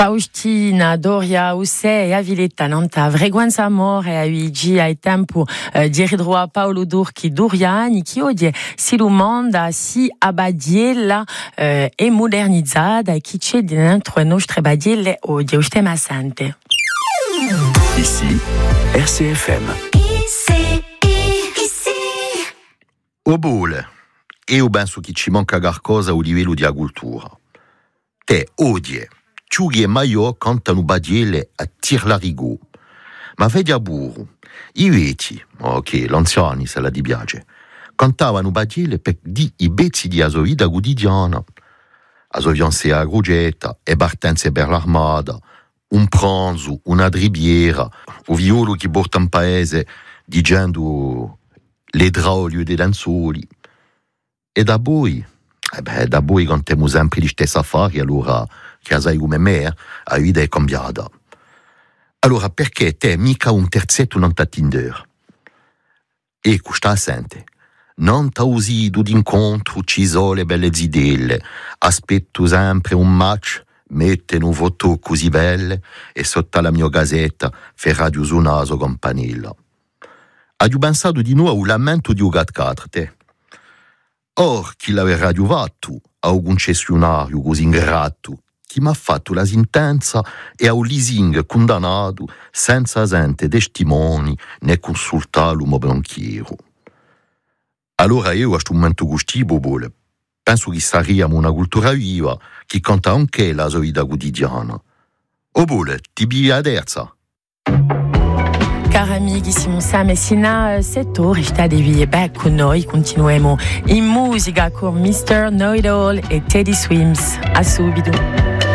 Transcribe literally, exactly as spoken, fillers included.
Faustina, Doria, Usse e Aviletta Nanta, Vreguanza Amore, a Uigi, ai tempo eh, di ridroa Paolo Durchi Duriani, che oggi si lumanda, si abbadiella eh, e modernizzata, e che c'è dentro le nostre badielle oggi, usted ma sente. Ici, R C F M. Ici, ici. O bole, io penso che ci manca qualcosa a livello di agricoltura. Te odie. Ciughi e Maio cantano badielle a tir larigot. Ma vedi a burro, i vecchi, ok, l'anziani se la di piace, cantavano badielle per di i bezzi di sua vita quotidiana. A sua fiancée a grugetta, e partenze per l'armada, un pranzo, una dribiera, o violo che porta in paese dicendo le draulio dei lenzuoli. E da voi, eh beh, da voi cantiamo sempre gli stessi affari, allora che sai come me, la vita è cambiata. Allora perché te mica un terzetto non ti Tinder? Ecco, sta sente. Non ti usido d'incontro, ci sono le belle idee, aspetto sempre un match, mette un foto così belle e sotto la mia gazzetta fa radio su naso campanella. Hai pensato di nuovo al lamento di un quattro te? Or, chi l'aveva radiovato a un concessionario così ingrato, chi mi ha fatto la sentenza e a un leasing condannato senza sente testimoni né consultare l'uomo banchiero. Allora io a questo momento gusti bobole, penso che saremo una cultura viva che canta anche la sua vita quotidiana. O bole, ti bia a terza? Cari amici, siamo a Messina, sette ore, statevi beh con noi, continuiamo in musica con mister Know It All e Teddy Swims. A subito.